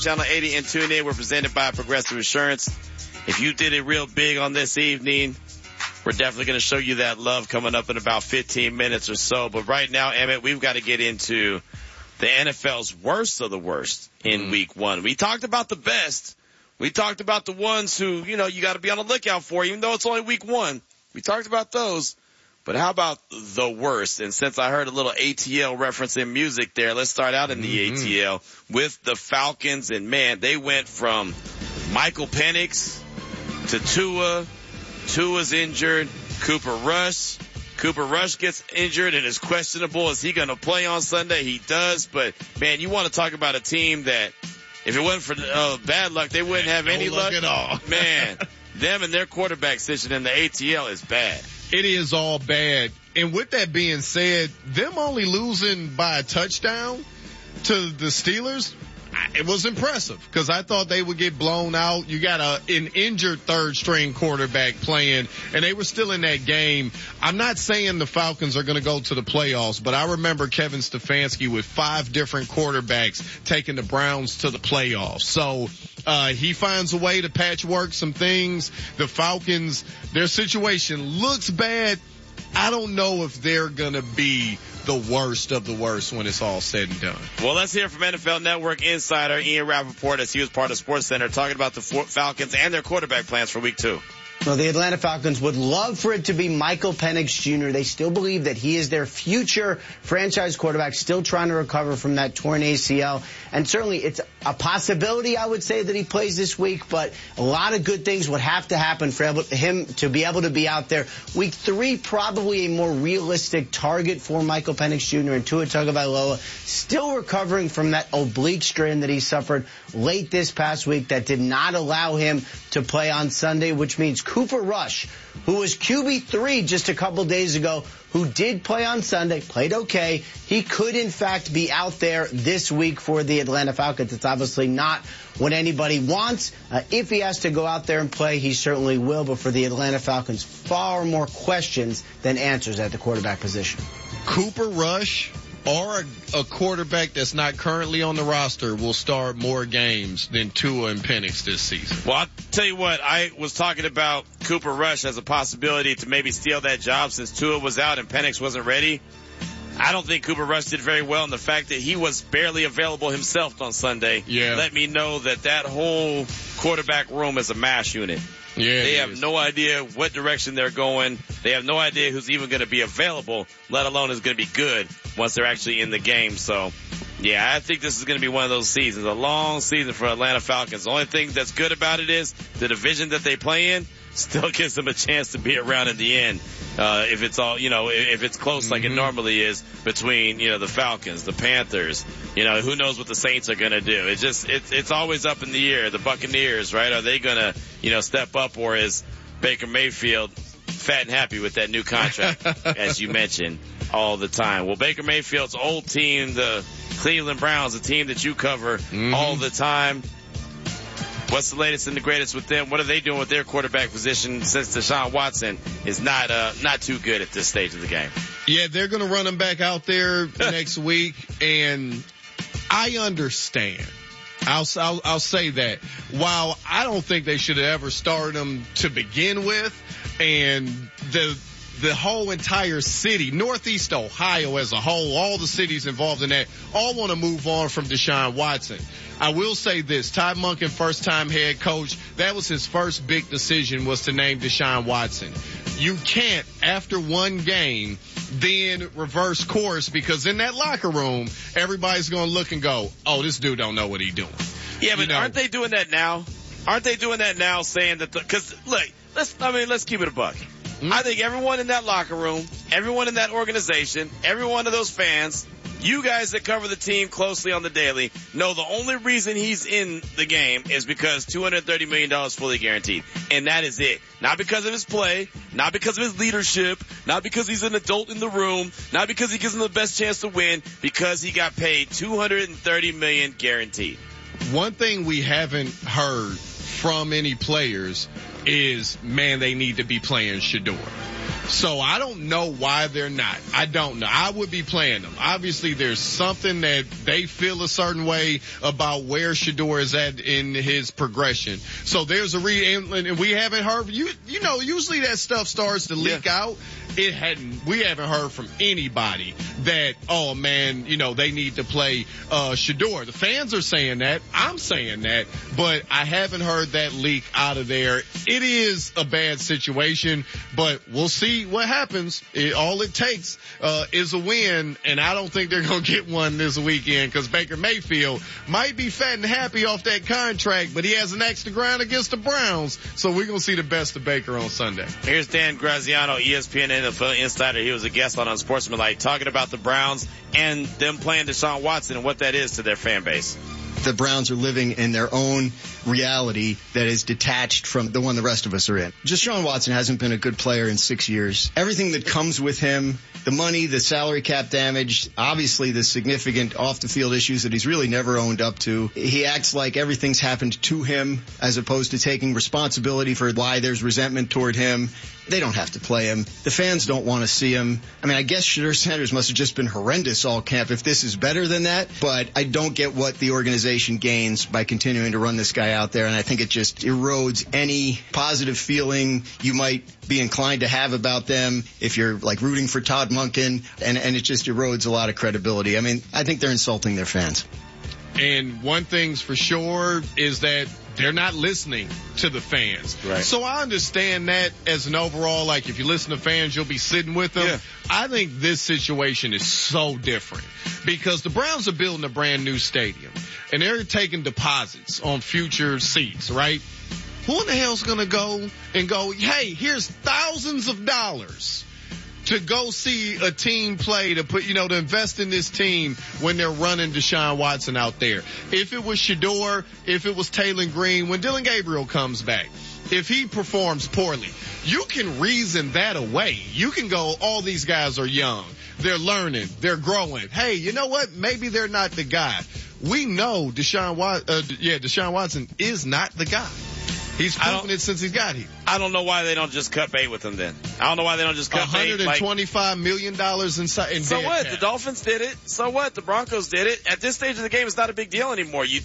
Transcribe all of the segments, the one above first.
Channel 80 and tune in. We're presented by Progressive Insurance. If you did it real big on this evening, we're definitely going to show you that love coming up in about 15 minutes or so. But right now, Emmett, we've got to get into the NFL's worst of the worst in week one. We talked about the best. We talked about the ones who, you got to be on the lookout for, even though it's only week one. We talked about those. But how about the worst? And since I heard a little ATL reference in music there, let's start out in the ATL with the Falcons. And, man, they went from Michael Penix to Tua. Tua's injured. Cooper Rush gets injured and is questionable. Is he going to play on Sunday? He does. But, man, you want to talk about a team that, if it wasn't for bad luck, they wouldn't have any luck at all. Man, them and their quarterback position in the ATL is bad. It is all bad. And with that being said, them only losing by a touchdown to the Steelers, it was impressive because I thought they would get blown out. You got an injured third string quarterback playing and they were still in that game. I'm not saying the Falcons are going to go to the playoffs, but I remember Kevin Stefanski with 5 different quarterbacks taking the Browns to the playoffs. So, he finds a way to patchwork some things. The Falcons, their situation looks bad. I don't know if they're going to be the worst of the worst when it's all said and done. Well, let's hear from NFL Network insider Ian Rappaport as he was part of SportsCenter talking about the Falcons and their quarterback plans for week 2. Well, the Atlanta Falcons would love for it to be Michael Penix Jr. They still believe that he is their future franchise quarterback, still trying to recover from that torn ACL. And certainly it's a possibility, I would say, that he plays this week, but a lot of good things would have to happen for him to be able to be out there. Week 3, probably a more realistic target for Michael Penix Jr. and Tua Tagovailoa, still recovering from that oblique strain that he suffered late this past week that did not allow him to play on Sunday, which means Cooper Rush, who was QB3 just a couple days ago, who did play on Sunday, played okay. He could, in fact, be out there this week for the Atlanta Falcons. It's obviously not what anybody wants. If he has to go out there and play, he certainly will. But for the Atlanta Falcons, far more questions than answers at the quarterback position. Cooper Rush or a quarterback that's not currently on the roster will start more games than Tua and Penix this season. Well, I'll tell you what, I was talking about Cooper Rush as a possibility to maybe steal that job since Tua was out and Penix wasn't ready. I don't think Cooper Rush did very well, and the fact that he was barely available himself on Sunday let me know that whole quarterback room is a mash unit. Yeah, they have no idea what direction they're going. They have no idea who's even going to be available, let alone is going to be good once they're actually in the game. So, yeah, I think this is going to be one of those seasons, a long season for Atlanta Falcons. The only thing that's good about it is the division that they play in still gives them a chance to be around in the end. If it's all, if it's close like it normally is between, the Falcons, the Panthers, who knows what the Saints are going to do. It's always up in the air. The Buccaneers, right? Are they going to, step up, or is Baker Mayfield fat and happy with that new contract, as you mentioned all the time? Well, Baker Mayfield's old team, the Cleveland Browns, a team that you cover all the time. What's the latest and the greatest with them? What are they doing with their quarterback position since Deshaun Watson is not too good at this stage of the game? Yeah, they're going to run him back out there next week, and I understand. I'll say that. While I don't think they should have ever started him to begin with, and the whole entire city, Northeast Ohio as a whole, all the cities involved in that, all want to move on from Deshaun Watson. I will say this, Todd Monken, first-time head coach, that was his first big decision, was to name Deshaun Watson. You can't, after one game, then reverse course, because in that locker room, everybody's going to look and go, oh, this dude don't know what he's doing. Yeah, but aren't they doing that now? Aren't they doing that now, saying that, because, look, let's keep it a buck. I think everyone in that locker room, everyone in that organization, every one of those fans, you guys that cover the team closely on the daily, know the only reason he's in the game is because $230 million fully guaranteed. And that is it. Not because of his play, not because of his leadership, not because he's an adult in the room, not because he gives them the best chance to win, because he got paid $230 million guaranteed. One thing we haven't heard from any players is, man, they need to be playing Shedeur. So I don't know why they're not. I don't know. I would be playing them. Obviously, there's something that they feel a certain way about where Shedeur is at in his progression. So there's a and we haven't heard. Usually that stuff starts to leak out. We haven't heard from anybody that, oh man, they need to play Shedeur. The fans are saying that. I'm saying that, but I haven't heard that leak out of there. It is a bad situation, but we'll see what happens. All it takes is a win, and I don't think they're going to get one this weekend because Baker Mayfield might be fat and happy off that contract, but he has an axe to grind against the Browns, so we're going to see the best of Baker on Sunday. Here's Dan Graziano, ESPN NFL Insider. He was a guest on Unsportsmanlike talking about the Browns and them playing Deshaun Watson and what that is to their fan base. The Browns are living in their own reality that is detached from the one the rest of us are in. Deshaun Watson hasn't been a good player in 6 years. Everything that comes with him, the money, the salary cap damage, obviously the significant off-the-field issues that he's really never owned up to. He acts like everything's happened to him as opposed to taking responsibility for why there's resentment toward him. They don't have to play him. The fans don't want to see him. I mean, I guess Shedeur Sanders must have just been horrendous all camp if this is better than that, but I don't get what the organization gains by continuing to run this guy out there, and I think it just erodes any positive feeling you might be inclined to have about them if you're like rooting for Todd Monken, and it just erodes a lot of credibility. I mean, I think they're insulting their fans. And one thing's for sure is that they're not listening to the fans. Right. So I understand that as an overall, like if you listen to fans, you'll be sitting with them. Yeah. I think this situation is so different because the Browns are building a brand new stadium and they're taking deposits on future seats, right? Who in the hell's going to go, hey, here's thousands of dollars to go see a team play, to put, to invest in this team when they're running Deshaun Watson out there. If it was Shedeur, if it was Taylor Green, when Dylan Gabriel comes back, if he performs poorly, you can reason that away. You can go, all these guys are young. They're learning. They're growing. Hey, you know what? Maybe they're not the guy. We know Deshaun Watson is not the guy. He's proven it since he got here. I don't know why they don't just cut bait with him then. I don't know why they don't just cut bait. $125 million in so what? Cap. The Dolphins did it. So what? The Broncos did it. At this stage of the game, it's not a big deal anymore. You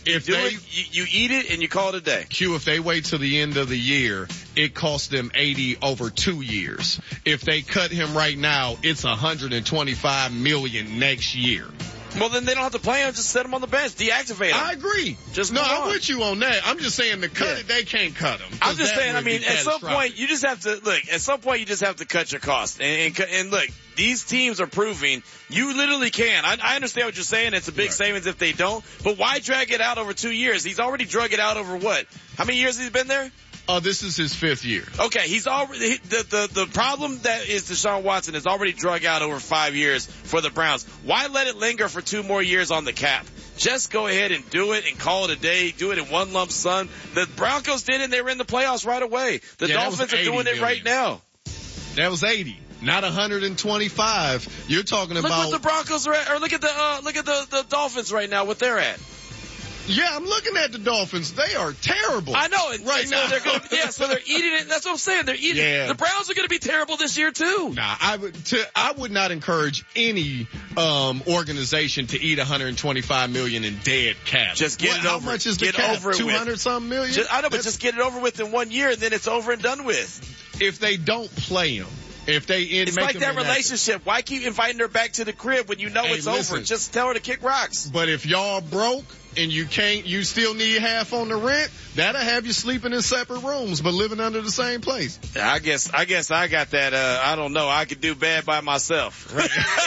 eat it and you call it a day. Q, if they wait till the end of the year, it costs them $80 over 2 years. If they cut him right now, it's $125 million next year. Well, then they don't have to play him. Just set him on the bench. Deactivate him. I agree. I'm with you on that. I'm just saying to cut it, they can't cut him. I'm just saying, at some point, you just have to cut your costs. And look, these teams are proving you literally can. I understand what you're saying. It's a big savings if they don't. But why drag it out over 2 years? He's already drug it out over what? How many years has he been there? This is his 5th year. Okay, he's already the problem that is Deshaun Watson is already drug out over 5 years for the Browns. Why let it linger for 2 more years on the cap? Just go ahead and do it and call it a day. Do it in one lump sum. The Broncos did it and they were in the playoffs right away. The Dolphins are doing it right now. That was 80. Not 125. You're talking about. Look what the Broncos are at, or look at the Dolphins right now, what they're at. Yeah, I'm looking at the Dolphins. They are terrible. I know. Right now. So they're eating it. That's what I'm saying. They're eating it. The Browns are going to be terrible this year, too. Nah, I would not encourage any organization to eat $125 million in dead cap. Just get it over. How much is the cap? 200-something million? I know, but just get it over with in 1 year, and then it's over and done with. If they don't play him. It's like that relationship. Why keep inviting her back to the crib when you know it's over? Just tell her to kick rocks. But if y'all broke and you still need half on the rent, that'll have you sleeping in separate rooms but living under the same place. I guess I got that. I don't know. I could do bad by myself.